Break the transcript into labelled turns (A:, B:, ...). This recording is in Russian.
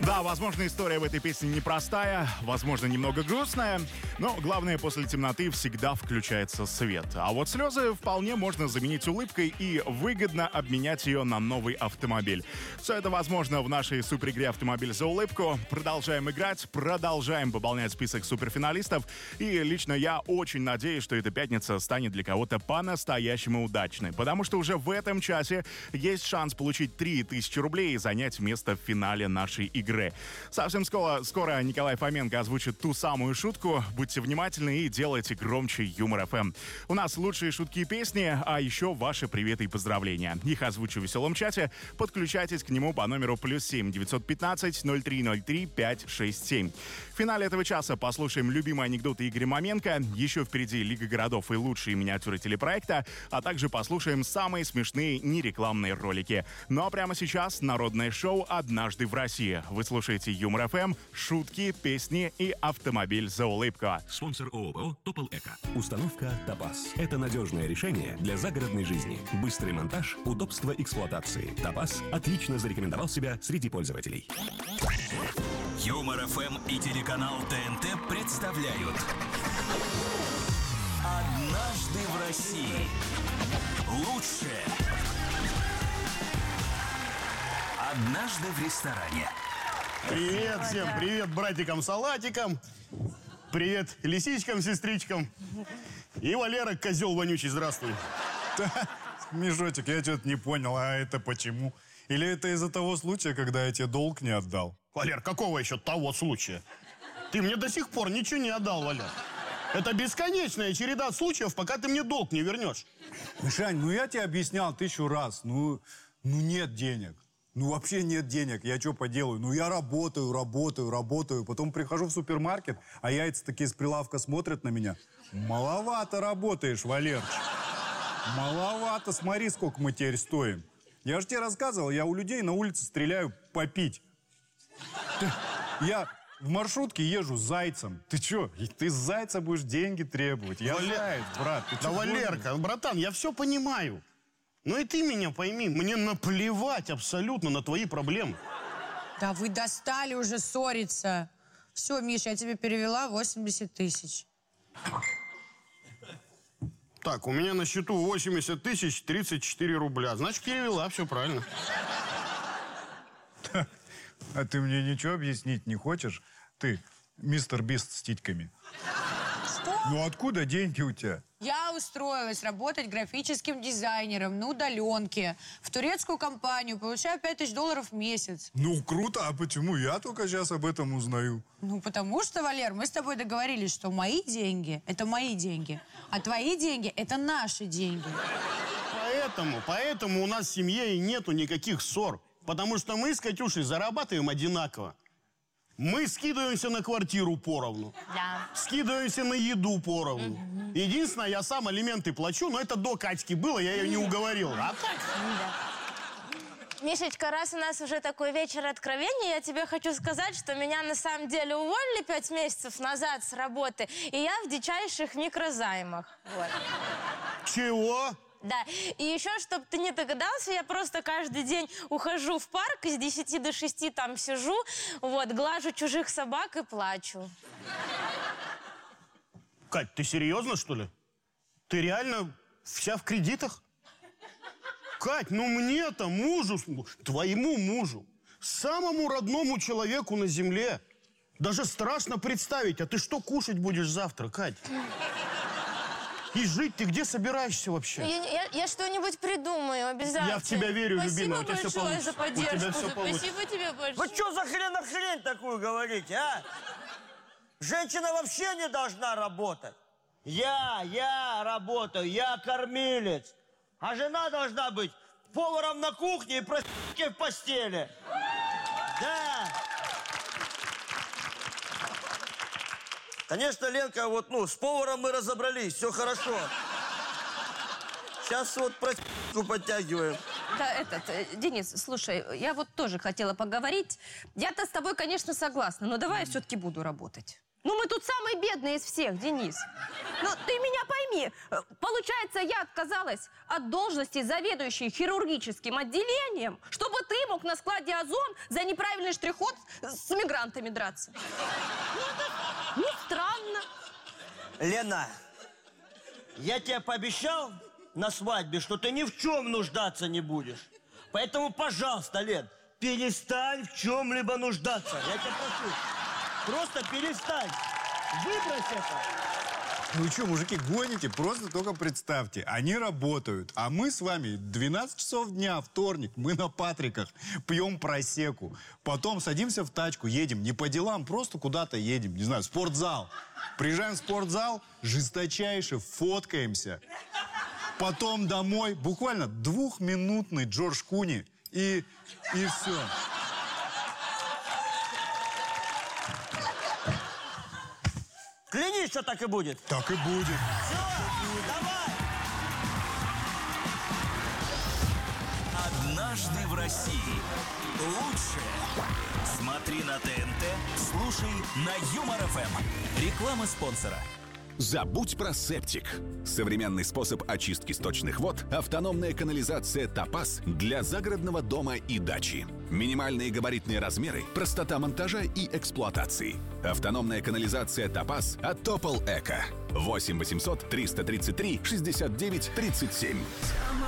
A: Да, возможно, история в этой песне непростая, возможно, немного грустная, но главное, после темноты всегда включается свет. А вот слезы вполне можно заменить улыбкой и выгодно обменять ее на новый автомобиль. Все это возможно в нашей суперигре «Автомобиль за улыбку». Продолжаем играть, продолжаем пополнять список суперфиналистов. И лично я очень надеюсь, что эта пятница станет для кого-то по-настоящему удачной. Потому что уже в этом часе есть шанс получить 3000 рублей и занять место в финале нашей игры. Совсем скоро Николай Фоменко озвучит ту самую шутку. Будьте внимательны и делайте громче Юмор ФМ. У нас лучшие шутки и песни, а еще ваши приветы и поздравления. Их озвучу в веселом чате. Подключайтесь к нему по номеру +7 915 0303 567. В финале этого часа послушаем любимые анекдоты Игоря Маменко. Еще впереди Лига городов и лучшие миниатюры телепроекта, а также послушаем самые смешные нерекламные ролики. Ну а прямо сейчас народное шоу «Однажды в России». Вы слушаете Юмор ФМ, шутки, песни и «Автомобиль за улыбку».
B: Спонсор ООО «Топол Эко». Установка «Топаз». Это надежное решение для загородной жизни. Быстрый монтаж, удобство эксплуатации. «Топаз» отлично зарекомендовал себя среди пользователей.
C: Юмор ФМ и телеканал ТНТ представляют «Однажды в России». Лучшее. Однажды в ресторане.
D: Привет всем, привет братикам-салатикам, привет лисичкам-сестричкам и Валера, козел вонючий, здравствуй.
E: Мишотик, я что-то не понял, а это почему? Или это из-за того случая, когда я тебе долг не отдал?
D: Валер, какого еще того случая? Ты мне до сих пор ничего не отдал, Валер. Это бесконечная череда случаев, пока ты мне долг не вернешь.
E: Мишань, ну я тебе объяснял 1000 раз, ну нет денег. Ну, вообще нет денег, я что поделаю? Ну, я работаю, потом прихожу в супермаркет, а яйца такие с прилавка смотрят на меня. Маловато работаешь, Валерчик. Маловато, смотри, сколько мы теперь стоим. Я же тебе рассказывал, я у людей на улице стреляю попить. Я в маршрутке езжу с зайцем. Ты что, ты с зайца будешь деньги требовать? Я заяц, брат.
D: Да, Валерка, братан, я все понимаю. Ну и ты меня пойми, мне наплевать абсолютно на твои проблемы.
F: Да вы достали уже ссориться. Все, Миша, я тебе перевела 80 тысяч.
D: Так, у меня на счету 80 тысяч 34 рубля. Значит, перевела, все правильно.
E: А ты мне ничего объяснить не хочешь? Ты, мистер Бист с титьками.
F: Что?
E: Ну откуда деньги у тебя?
F: Я устроилась работать графическим дизайнером на удаленке в турецкую компанию, получаю $5000 в месяц.
E: Ну, круто, а почему я только сейчас об этом узнаю?
F: Ну, потому что, Валер, мы с тобой договорились, что мои деньги – это мои деньги, а твои деньги – это наши деньги.
D: Поэтому у нас в семье и нету никаких ссор. Потому что мы с Катюшей зарабатываем одинаково. Мы скидываемся на квартиру поровну.
F: Да.
D: Скидываемся на еду поровну. Единственное, я сам алименты плачу, но это до Катьки было, я ее не уговорил. А так?
G: Мишечка, раз у нас уже такой вечер откровений, я тебе хочу сказать, что меня на самом деле уволили 5 месяцев назад с работы, и я в дичайших микрозаймах. Вот.
D: Чего?
G: Да, и еще, чтобы ты не догадался, я просто каждый день ухожу в парк, с 10 до 6 там сижу, вот, глажу чужих собак и плачу.
D: Кать, ты серьезно, что ли? Ты реально вся в кредитах? Кать, ну мне-то, мужу, твоему мужу, самому родному человеку на земле, даже страшно представить, а ты что кушать будешь завтра, Кать? И жить ты где собираешься вообще?
G: Я что-нибудь придумаю обязательно.
D: Я в тебя верю, любимая, у тебя все
G: Спасибо большое за
D: получится.
G: поддержку.
D: У тебя все получится.
G: Спасибо тебе большое.
H: Вы что за хрень такую говорите, а? Женщина вообще не должна работать. Я работаю, я кормилец. А жена должна быть поваром на кухне и проститутки в постели. Да. Конечно, Ленка, вот, с поваром мы разобрались, все хорошо. Сейчас вот проститутку подтягиваем.
I: Да, Денис, слушай, я вот тоже хотела поговорить. Я-то с тобой, конечно, согласна, но давай я все-таки буду работать. Ну, мы тут самые бедные из всех, Денис. Ну, ты меня пойми. Получается, я отказалась от должности заведующей хирургическим отделением, чтобы ты мог на складе «Озон» за неправильный штрих-ход с мигрантами драться. Ну, странно.
H: Лена, я тебе пообещал на свадьбе, что ты ни в чем нуждаться не будешь. Поэтому, пожалуйста, Лен, перестань в чем-либо нуждаться. Я тебя прошу. Просто перестань. Выбрось это.
E: Ну что, мужики, гоните? Просто только представьте. Они работают, а мы с вами 12 часов дня, вторник, мы на Патриках, пьем просеку. Потом садимся в тачку, едем. Не по делам, просто куда-то едем. Не знаю, в спортзал. Приезжаем в спортзал, жесточайше фоткаемся. Потом домой, буквально 2-минутный Джордж Куни и все.
H: Клянись, что так и будет.
E: Так и будет.
H: Все, давай.
C: Однажды в России. Лучшее. Смотри на ТНТ, слушай на Юмор ФМ. Реклама спонсора.
J: Забудь про септик. Современный способ очистки сточных вод – автономная канализация «Топаз» для загородного дома и дачи. Минимальные габаритные размеры, простота монтажа и эксплуатации. Автономная канализация «Топаз» от Топол Эко. 8 800 333 69 37.